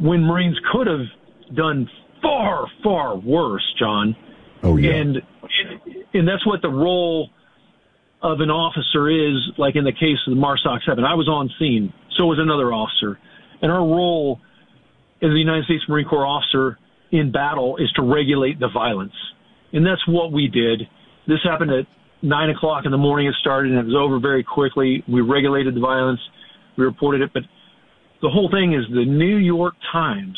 when Marines could have done far, far worse, John. Oh, yeah. And that's what the role of an officer is, like in the case of the MARSOC 7. I was on scene. So was another officer. And our role as a United States Marine Corps officer in battle is to regulate the violence. And that's what we did. This happened at 9 o'clock in the morning. It started, and it was over very quickly. We regulated the violence. We reported it. But the whole thing is the New York Times,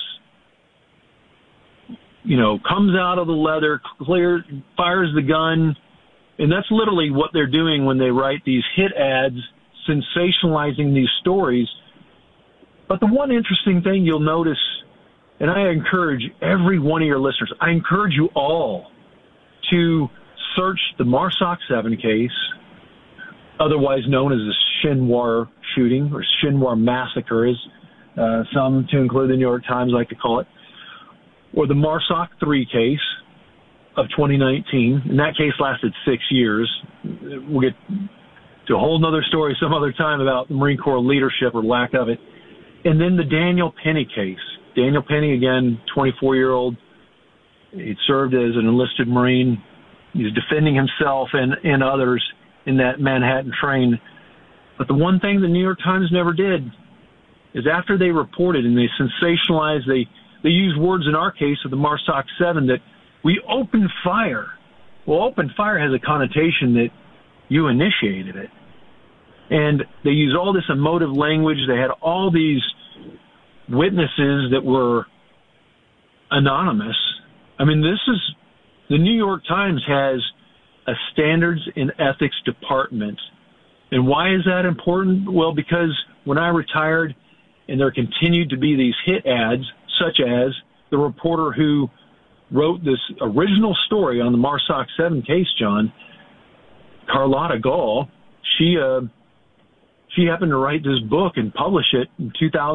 comes out of the leather, fires the gun, and that's literally what they're doing when they write these hit ads, sensationalizing these stories. But the one interesting thing you'll notice, and I encourage every one of your listeners, I encourage you all to search the MARSOC 7 case, otherwise known as the Shinwar shooting or Shinwar massacre, as some, to include the New York Times, like to call it, or the MARSOC 3 case of 2019. And that case lasted 6 years. We'll get to a whole nother story some other time about the Marine Corps leadership or lack of it. And then the Daniel Penny case. Daniel Penny, again, 24-year-old. He'd served as an enlisted Marine. He was defending himself and others in that Manhattan train. But the one thing the New York Times never did is after they reported and they sensationalized, they used words in our case of the MARSOC 7 that we opened fire. Well, open fire has a connotation that you initiated it. And they used all this emotive language. They had all these witnesses that were anonymous. I mean, the New York Times has a standards and ethics department. And why is that important? Well, because when I retired and there continued to be these hit ads, such as the reporter who wrote this original story on the MARSOC 7 case, John, Carlotta Gall, she happened to write this book and publish it in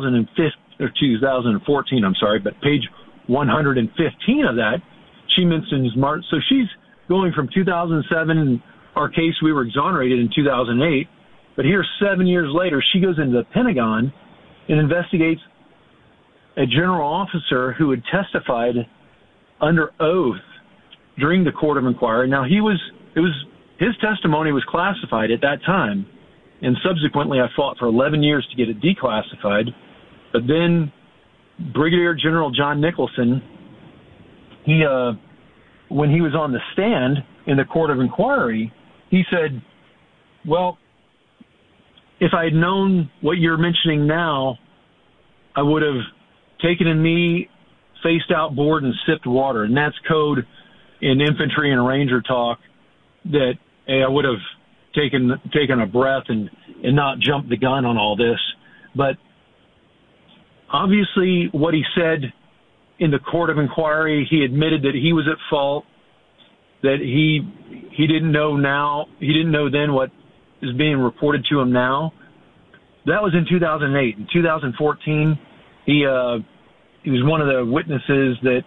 2014, but page 115 of that, she mentions March. So she's going from 2007, our case, we were exonerated in 2008, but here 7 years later, she goes into the Pentagon and investigates a general officer who had testified under oath during the court of inquiry. Now, his testimony was classified at that time, and subsequently I fought for 11 years to get it declassified. But then Brigadier General John Nicholson, when he was on the stand in the court of inquiry, he said, well, if I had known what you're mentioning now, I would have taken a knee, faced outboard, and sipped water. And that's code in infantry and ranger talk that I would have taken a breath and not jumped the gun on all this. But obviously what he said in the court of inquiry, he admitted that he was at fault, that he didn't know then what is being reported to him now. That was in 2008. In 2014, he was one of the witnesses that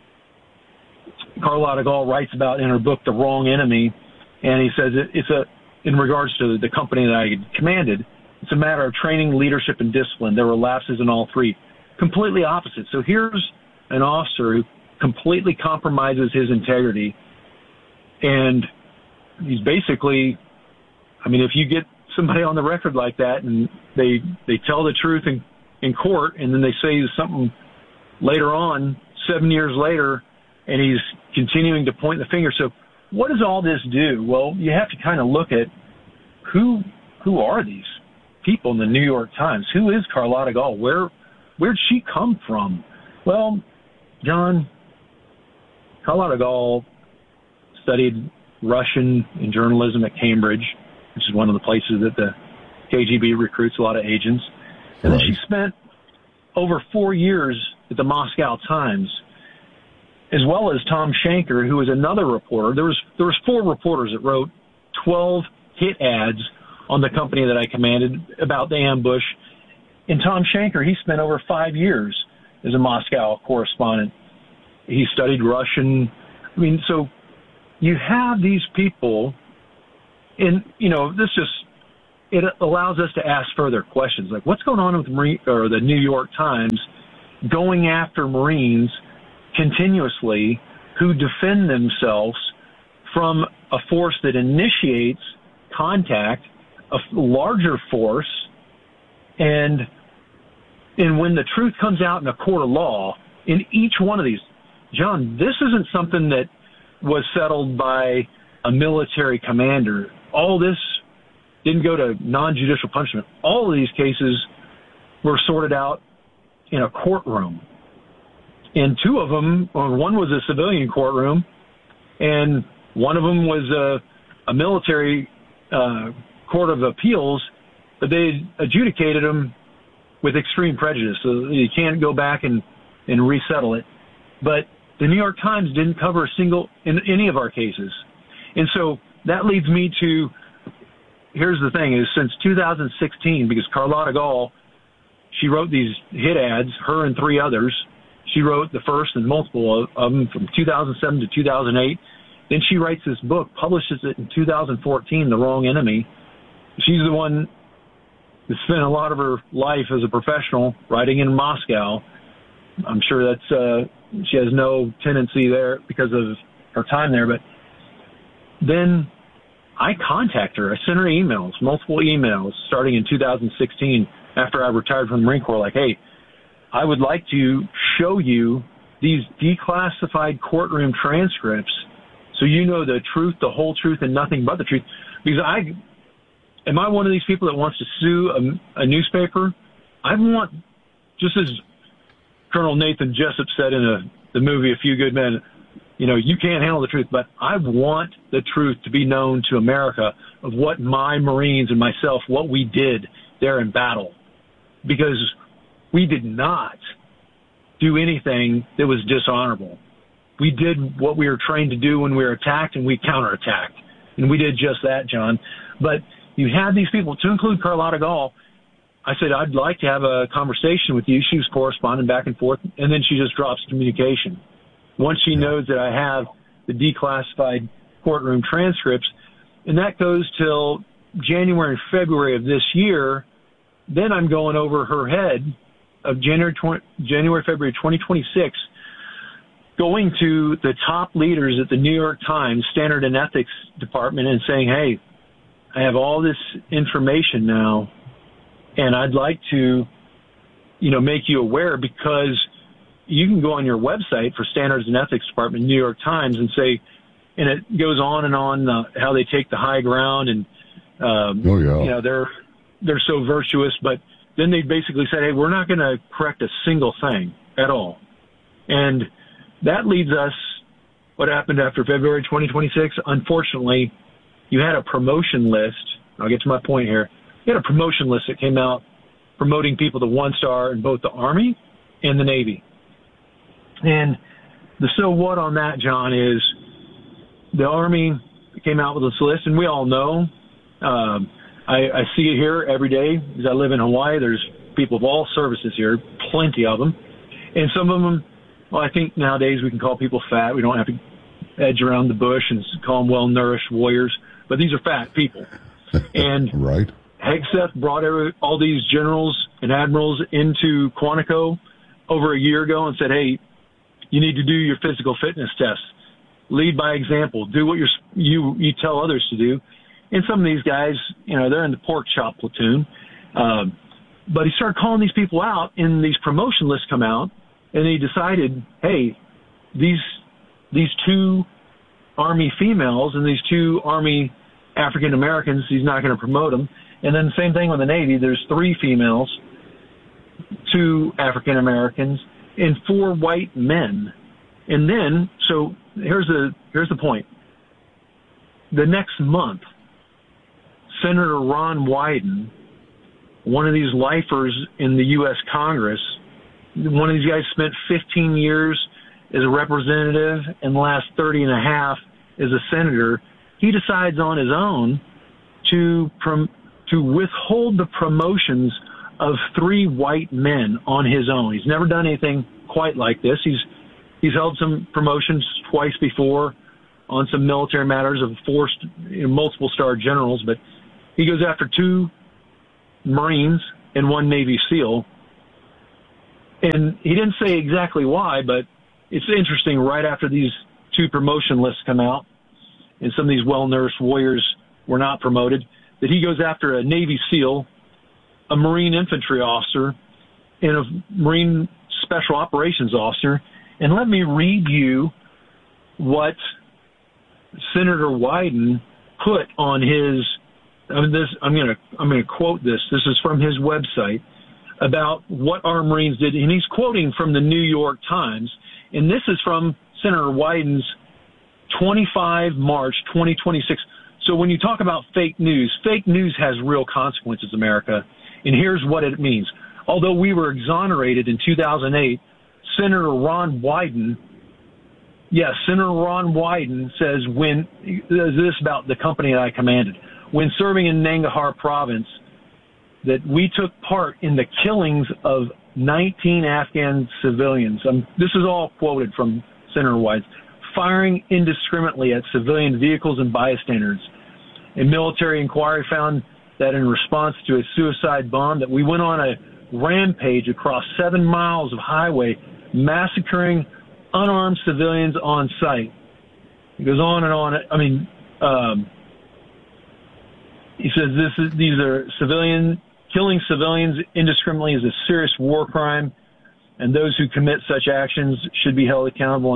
Carlotta Gall writes about in her book, The Wrong Enemy, and he says in regards to the company that I commanded, it's a matter of training, leadership, and discipline. There were lapses in all three. Completely opposite. So here's an officer who completely compromises his integrity, and he's basically, I mean, if you get somebody on the record like that and they tell the truth in court and then they say something later on, 7 years later, and he's continuing to point the finger. So what does all this do? Well, you have to kind of look at who are these people in the New York Times? Who is Carlotta Gall? Where'd she come from? Well, John, Carlotta Gall studied Russian and journalism at Cambridge, which is one of the places that the KGB recruits a lot of agents. And then she spent over 4 years at the Moscow Times, as well as Tom Shanker, who was another reporter. There was 4 reporters that wrote 12 hit ads on the company that I commanded about the ambush. And Tom Shanker, he spent over 5 years as a Moscow correspondent. He studied Russian. I mean, so you have these people, and, it allows us to ask further questions, like what's going on with the New York Times going after Marines continuously who defend themselves from a force that initiates contact, a larger force, and when the truth comes out in a court of law, in each one of these, John, this isn't something that was settled by a military commander. All this didn't go to non-judicial punishment. All of these cases were sorted out in a courtroom. And two of them, one was a civilian courtroom, and one of them was a military court of appeals, but they adjudicated them with extreme prejudice. So you can't go back and resettle it. But the New York Times didn't cover a single in any of our cases. And so that leads me to, here's the thing, is since 2016, because Carlotta Gall, she wrote these hit ads, her and three others. She wrote the first and multiple of them from 2007 to 2008. Then she writes this book, publishes it in 2014, The Wrong Enemy. She's the one that spent a lot of her life as a professional writing in Moscow. I'm sure that's she has no tendency there because of her time there. But then I contact her. I sent her emails, multiple emails, starting in 2016 after I retired from the Marine Corps, like, hey, I would like to show you these declassified courtroom transcripts so you know the truth, the whole truth, and nothing but the truth. Because am I one of these people that wants to sue a newspaper? I want, just as Colonel Nathan Jessup said in the movie A Few Good Men, you know, you can't handle the truth, but I want the truth to be known to America of what my Marines and myself, what we did there in battle. Because we did not do anything that was dishonorable. We did what we were trained to do when we were attacked, and we counterattacked. And we did just that, John. But you had these people, to include Carlotta Gall. I said, I'd like to have a conversation with you. She was corresponding back and forth, and then she just drops communication. Once she knows that I have the declassified courtroom transcripts, and that goes till January and February of this year, then I'm going over her head of January, February 2026, going to the top leaders at the New York Times Standard and Ethics Department and saying, hey, I have all this information now, and I'd like to, make you aware, because you can go on your website for Standards and Ethics Department, New York Times, and say, and it goes on and on how they take the high ground, and they're so virtuous, but then they basically said, hey, we're not going to correct a single thing at all. And that leads us, what happened after February 2026? Unfortunately, you had a promotion list. I'll get to my point here. You had a promotion list that came out promoting people to 1-star in both the Army and the Navy. And the so what on that, John, is the Army came out with this list, and we all know, I see it here every day because I live in Hawaii. There's people of all services here, plenty of them. And some of them, well, I think nowadays we can call people fat. We don't have to edge around the bush and call them well-nourished warriors. But these are fat people. And right. Hegseth brought all these generals and admirals into Quantico over a year ago and said, hey, you need to do your physical fitness tests. Lead by example. Do what you tell others to do. And some of these guys, they're in the pork chop platoon. But he started calling these people out, and these promotion lists come out, and he decided, hey, these two Army females and these two Army African Americans, he's not going to promote them. And then the same thing with the Navy. There's 3 females, 2 African Americans, and 4 white men. And then, so here's the point. The next month, Senator Ron Wyden, one of these lifers in the U.S. Congress, one of these guys spent 15 years as a representative and the last 30 and a half as a senator. He decides on his own to withhold the promotions of 3 white men on his own. He's never done anything quite like this. He's held some promotions twice before on some military matters of multiple star generals, but he goes after 2 Marines and 1 Navy SEAL. And he didn't say exactly why, but it's interesting right after these two promotion lists come out and some of these well-nourished warriors were not promoted, that he goes after a Navy SEAL, a Marine infantry officer, and a Marine special operations officer. And let me read you what Senator Wyden put on his, I'm going to quote this. This is from his website about what our Marines did. And he's quoting from the New York Times. And this is from Senator Wyden's 25 March 2026. So when you talk about fake news has real consequences, America. And here's what it means. Although we were exonerated in 2008, Senator Ron Wyden says this about the company that I commanded. When serving in Nangarhar province, that we took part in the killings of 19 Afghan civilians. This is all quoted from Senator Wyden. Firing indiscriminately at civilian vehicles and bystanders. A military inquiry found that in response to a suicide bomb, that we went on a rampage across 7 miles of highway, massacring unarmed civilians on sight. He goes on and on. I mean, he says these are killing civilians indiscriminately is a serious war crime, and those who commit such actions should be held accountable.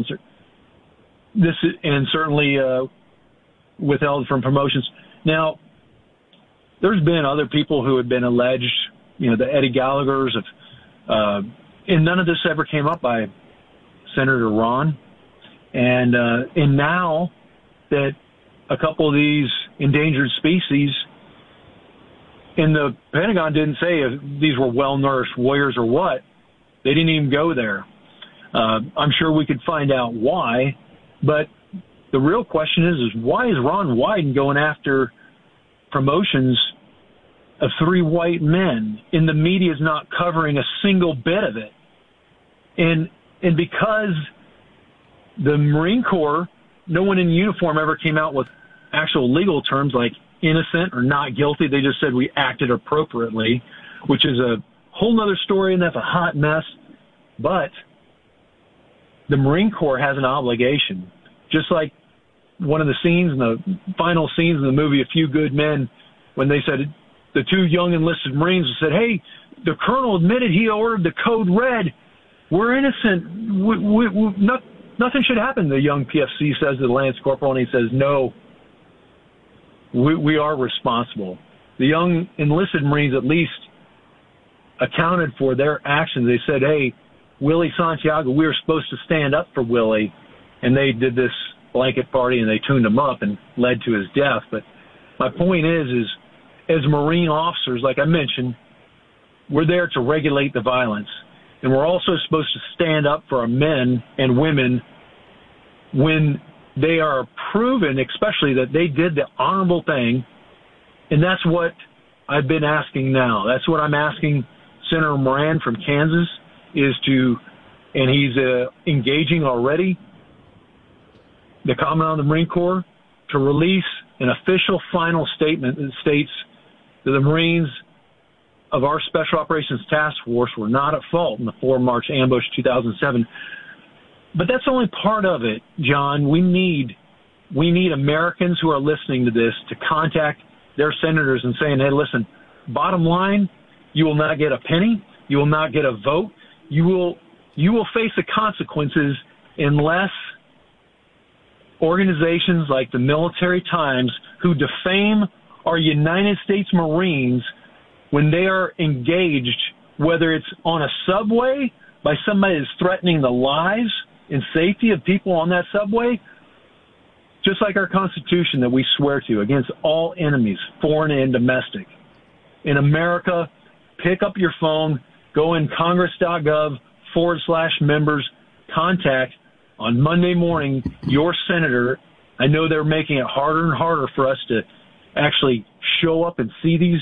And certainly withheld from promotions. Now, there's been other people who have been alleged, the Eddie Gallaghers and none of this ever came up by Senator Ron. And now that a couple of these endangered species, and the Pentagon didn't say if these were well-nourished warriors or what. They didn't even go there. I'm sure we could find out why, but the real question is why is Ron Wyden going after promotions of 3 white men, and the media is not covering a single bit of it? And because the Marine Corps, no one in uniform ever came out with actual legal terms like innocent or not guilty. They just said we acted appropriately, which is a whole nother story, and that's a hot mess. But the Marine Corps has an obligation, just like one of the scenes in the final scenes in the movie A Few Good Men, when they said the 2 young enlisted Marines said, hey, the colonel admitted he ordered the code red. We're innocent. Nothing should happen. The young PFC says to the Lance Corporal, and he says, no, we are responsible. The young enlisted Marines at least accounted for their actions. They said, hey, Willie Santiago, we were supposed to stand up for Willie, and they did this blanket party, and they tuned him up and led to his death. But my point is as Marine officers, like I mentioned, we're there to regulate the violence. And we're also supposed to stand up for our men and women when they are proven, especially that they did the honorable thing. And that's what I've been asking now. That's what I'm asking Senator Moran from Kansas and he's engaging already, the Commandant of the Marine Corps, to release an official final statement that states that the Marines of our Special Operations Task Force were not at fault in the 4 March ambush 2007. But that's only part of it, John. We need Americans who are listening to this to contact their senators and saying, hey, listen, bottom line, you will not get a penny. You will not get a vote. You will face the consequences unless organizations like the Military Times, who defame our United States Marines when they are engaged, whether it's on a subway by somebody that's threatening the lives and safety of people on that subway, just like our Constitution that we swear to against all enemies, foreign and domestic. In America, pick up your phone, go in congress.gov/members, contact on Monday morning your senator. I know they're making it harder and harder for us to actually show up and see these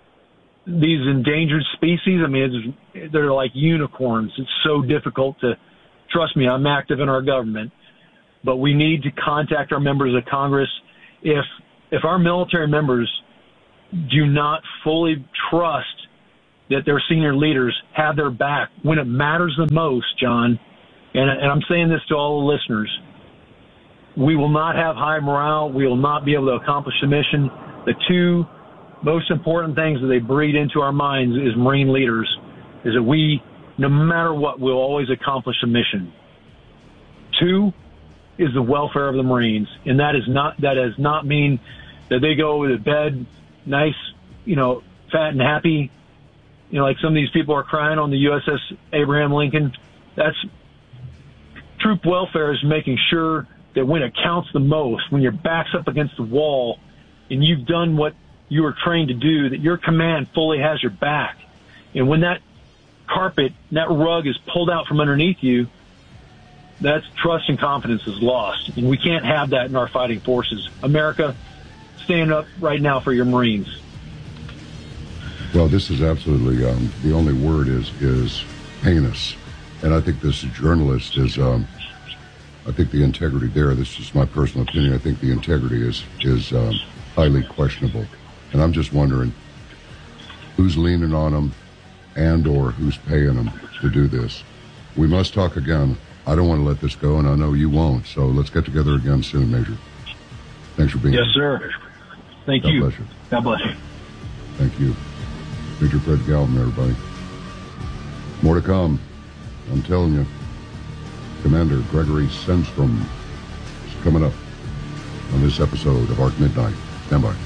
endangered species. I mean, they're like unicorns. It's so difficult to, trust me, I'm active in our government, but we need to contact our members of Congress. If our military members do not fully trust that their senior leaders have their back when it matters the most, John. And I'm saying this to all the listeners. We will not have high morale. We will not be able to accomplish the mission. The two most important things that they breed into our minds as Marine leaders is that we, no matter what, will always accomplish the mission. Two is the welfare of the Marines, and that does not mean that they go to bed nice, fat and happy, like some of these people are crying on the USS Abraham Lincoln. That's troop welfare, is making sure that when it counts the most, when your back's up against the wall and you've done what you were trained to do, that your command fully has your back. And when that carpet, that rug is pulled out from underneath you, that's trust and confidence is lost. And we can't have that in our fighting forces. America, stand up right now for your Marines. Well, this is absolutely, the only word is heinous. And I think this journalist is, I think the integrity there, this is my personal opinion, I think the integrity is highly questionable. And I'm just wondering who's leaning on them and or who's paying them to do this. We must talk again. I don't want to let this go, and I know you won't. So let's get together again soon, Major. Thanks for being here. Yes, sir. Thank you. God bless you. God bless you. Thank you. Major Fred Galvin, everybody. More to come. I'm telling you. Commander Gregory Sundstrom is coming up on this episode of Arc Midnight. Stand by.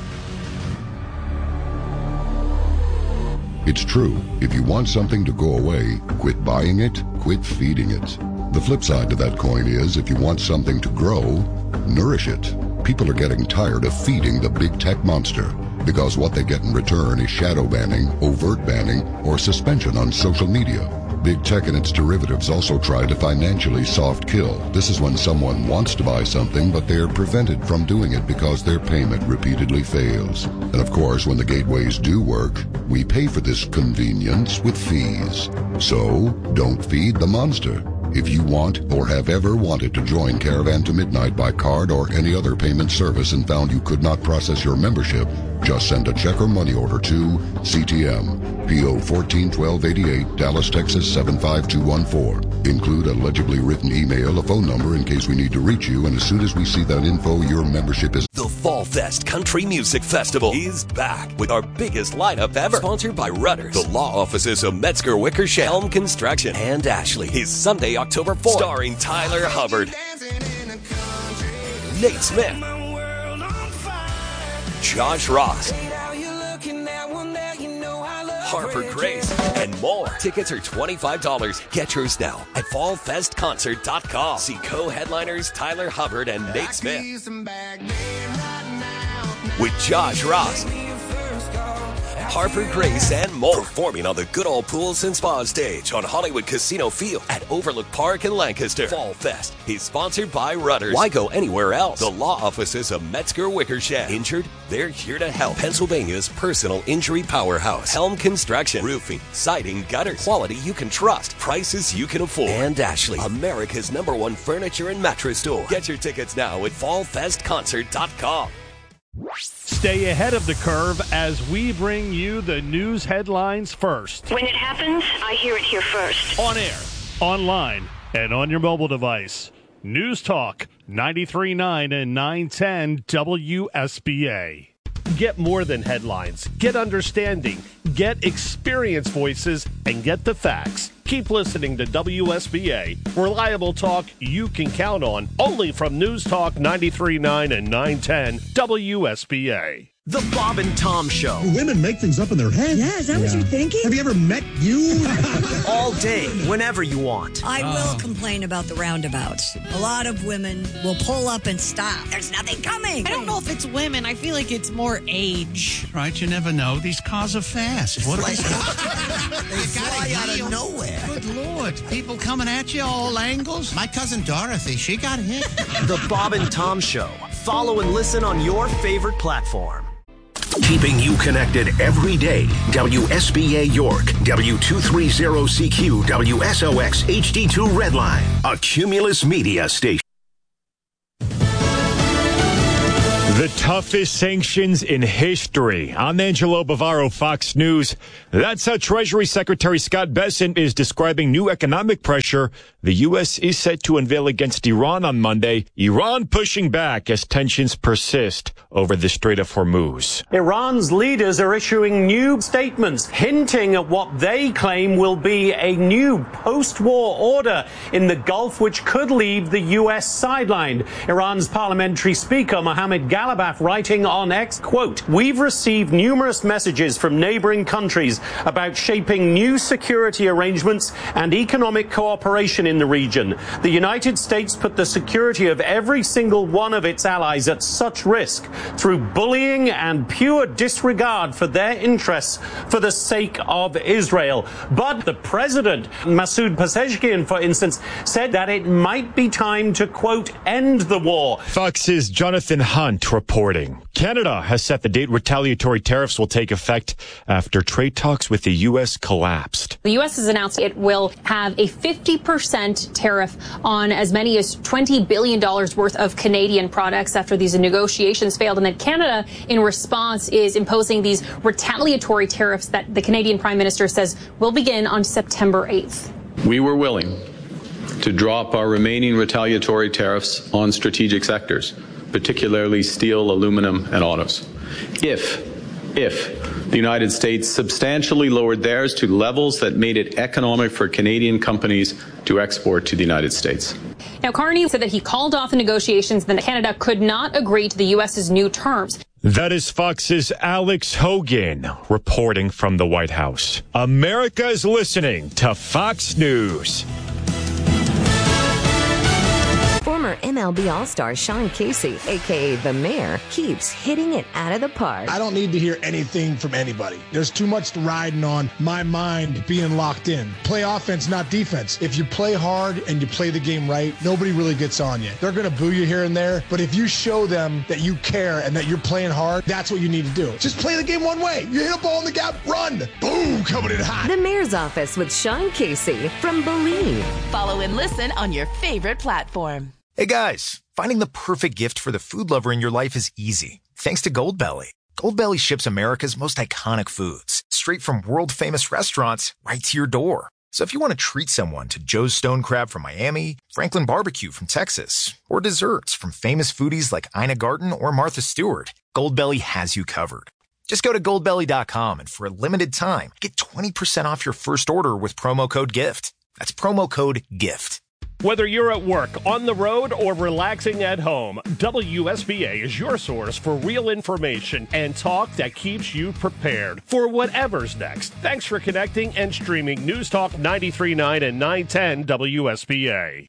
It's true. If you want something to go away, quit buying it, quit feeding it. The flip side to that coin is, if you want something to grow, nourish it. People are getting tired of feeding the big tech monster, because what they get in return is shadow banning, overt banning, or suspension on social media. Big tech and its derivatives also try to financially soft kill. This is when someone wants to buy something, but they are prevented from doing it because their payment repeatedly fails. And of course, when the gateways do work, we pay for this convenience with fees. So, don't feed the monster. If you want or have ever wanted to join Caravan to Midnight by card or any other payment service and found you could not process your membership, just send a check or money order to CTM, P.O. 141288, Dallas, Texas 75214. Include a legibly written email, a phone number in case we need to reach you, and as soon as we see that info, your membership is... The Fall Fest Country Music Festival is back with our biggest lineup ever. Sponsored by Rudders, the law offices of Metzger Wickersham, Helm Construction, and Ashley. Is Sunday, October 4th. Starring Tyler Hubbard, Nate Smith, Josh Ross, Harper Grace, and more. Tickets are $25. Get yours now at fallfestconcert.com. See co-headliners Tyler Hubbard and Nate Smith with Josh Ross, Harper Grace, and more. Performing on the Good Old Pools and Spa stage on Hollywood Casino Field at Overlook Park in Lancaster. Fall Fest is sponsored by Rudders. Why go anywhere else? The law offices of Metzger Wickersham. Injured? They're here to help. Pennsylvania's personal injury powerhouse. Helm Construction. Roofing, siding, gutters. Quality you can trust. Prices you can afford. And Ashley, America's #1 furniture and mattress store. Get your tickets now at fallfestconcert.com. Stay ahead of the curve as we bring you the news headlines first. When it happens, I hear it here first. On air, online, and on your mobile device. News Talk 93.9 and 910 WSBA. Get more than headlines. Get understanding. Get experience voices and get the facts. Keep listening to WSBA. Reliable talk you can count on. Only from News Talk 93.9 and 910 WSBA. The Bob and Tom Show. Women make things up in their heads. Yeah, is that what you're thinking? Have you ever met you? All day, whenever you want. I will complain about the roundabouts. A lot of women will pull up and stop. There's nothing coming. I don't know if it's women. I feel like it's more age. Right, you never know. These cars are fast. What They fly out of nowhere. Good Lord. People coming at you all angles. My cousin Dorothy, she got hit. The Bob and Tom Show. Follow and listen on your favorite platform. Keeping you connected every day. WSBA York, W230CQ, WSOX HD2 Redline, a Cumulus Media station. The toughest sanctions in history. I'm Angelo Bavaro, Fox News. That's how Treasury Secretary Scott Bessent is describing new economic pressure the U.S. is set to unveil against Iran on Monday. Iran pushing back as tensions persist over the Strait of Hormuz. Iran's leaders are issuing new statements hinting at what they claim will be a new post-war order in the Gulf, which could leave the U.S. sidelined. Iran's parliamentary speaker, Mohammad Ghalibaf, writing on X, quote, "We've received numerous messages from neighboring countries about shaping new security arrangements and economic cooperation in the region. The United States put the security of every single one of its allies at such risk through bullying and pure disregard for their interests for the sake of Israel." But the president, Masoud Pezeshkian, for instance, said that it might be time to, quote, end the war. Fox's Jonathan Hunt reporting. Canada has set the date retaliatory tariffs will take effect after trade talks with the U.S. collapsed. The U.S. has announced it will have a 50% tariff on as many as $20 billion worth of Canadian products after these negotiations failed. And then Canada, in response, is imposing these retaliatory tariffs that the Canadian Prime Minister says will begin on September 8th. We were willing to drop our remaining retaliatory tariffs on strategic sectors, particularly steel, aluminum, and autos, if the United States substantially lowered theirs to levels that made it economic for Canadian companies to export to the United States. Now, Carney said that he called off the negotiations, then Canada could not agree to the U.S.'s new terms. That is Fox's Alex Hogan reporting from the White House. America is listening to Fox News. Former MLB All-Star Sean Casey, a.k.a. The Mayor, keeps hitting it out of the park. I don't need to hear anything from anybody. There's too much riding on my mind being locked in. Play offense, not defense. If you play hard and you play the game right, nobody really gets on you. They're going to boo you here and there, but if you show them that you care and that you're playing hard, that's what you need to do. Just play the game one way. You hit a ball in the gap, run. Boom, coming in hot. The Mayor's Office with Sean Casey from Believe. Follow and listen on your favorite platform. Hey guys, finding the perfect gift for the food lover in your life is easy, thanks to Goldbelly. Goldbelly ships America's most iconic foods, straight from world-famous restaurants right to your door. So if you want to treat someone to Joe's Stone Crab from Miami, Franklin Barbecue from Texas, or desserts from famous foodies like Ina Garten or Martha Stewart, Goldbelly has you covered. Just go to goldbelly.com and for a limited time, get 20% off your first order with promo code GIFT. That's promo code GIFT. Whether you're at work, on the road, or relaxing at home, WSBA is your source for real information and talk that keeps you prepared for whatever's next. Thanks for connecting and streaming News Talk 93.9 and 910 WSBA.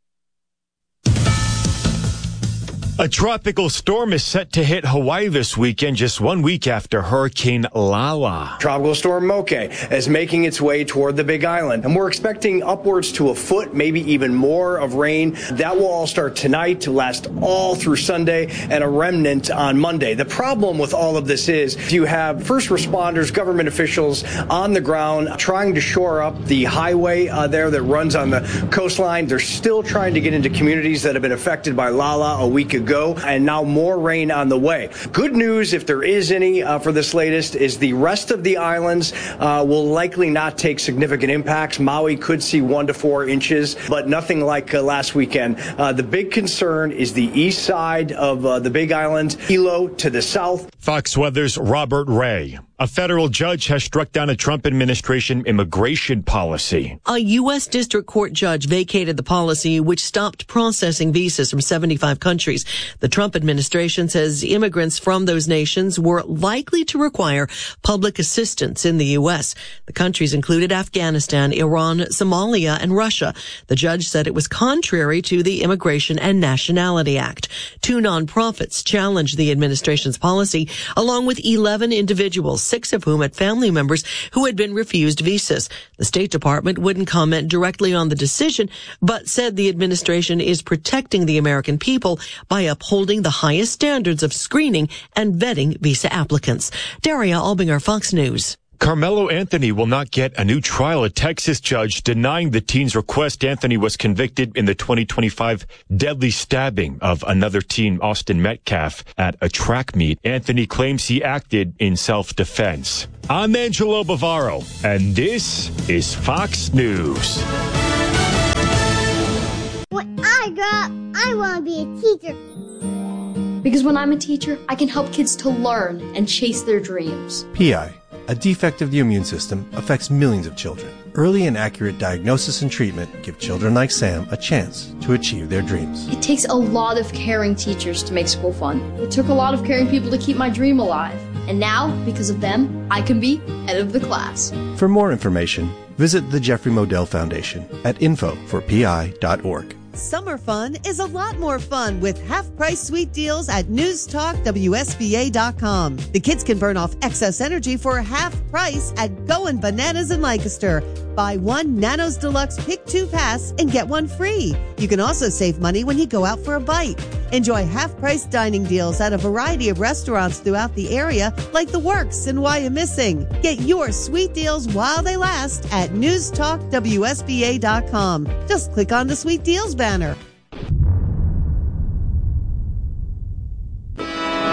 A tropical storm is set to hit Hawaii this weekend, just 1 week after Hurricane Lala. Tropical storm Moke is making its way toward the Big Island, and we're expecting upwards to a foot, maybe even more of rain. That will all start tonight to last all through Sunday and a remnant on Monday. The problem with all of this is you have first responders, government officials on the ground trying to shore up the highway there that runs on the coastline. They're still trying to get into communities that have been affected by Lala a week ago. And now more rain on the way. Good news, if there is any for this latest, is the rest of the islands will likely not take significant impacts. Maui could see 1 to 4 inches, but nothing like last weekend. The big concern is the east side of the Big Island, Hilo to the south. Fox Weather's Robert Ray. A federal judge has struck down a Trump administration immigration policy. A U.S. District Court judge vacated the policy which stopped processing visas from 75 countries. The Trump administration says immigrants from those nations were likely to require public assistance in the U.S. The countries included Afghanistan, Iran, Somalia, and Russia. The judge said it was contrary to the Immigration and Nationality Act. 2 nonprofits challenged the administration's policy, along with 11 individuals, 6 of whom had family members who had been refused visas. The State Department wouldn't comment directly on the decision, but said the administration is protecting the American people by upholding the highest standards of screening and vetting visa applicants. Daria Albinger, Fox News. Carmelo Anthony will not get a new trial. A Texas judge denying the teen's request. Anthony was convicted in the 2025 deadly stabbing of another teen, Austin Metcalf, at a track meet. Anthony claims he acted in self-defense. I'm Angelo Bavaro, and this is Fox News. When I grow up, I want to be a teacher. Because when I'm a teacher, I can help kids to learn and chase their dreams. PI, a defect of the immune system, affects millions of children. Early and accurate diagnosis and treatment give children like Sam a chance to achieve their dreams. It takes a lot of caring teachers to make school fun. It took a lot of caring people to keep my dream alive. And now, because of them, I can be head of the class. For more information, visit the Jeffrey Modell Foundation at info4pi.org. Summer fun is a lot more fun with half-price sweet deals at newstalkwsba.com. The kids can burn off excess energy for half price at Goin' Bananas in Lancaster. Buy one Nanos Deluxe Pick 2 pass and get one free. You can also save money when you go out for a bite. Enjoy half-price dining deals at a variety of restaurants throughout the area, like The Works and Wyomissing. Get your sweet deals while they last at newstalkwsba.com. Just click on the Sweet Deals banner.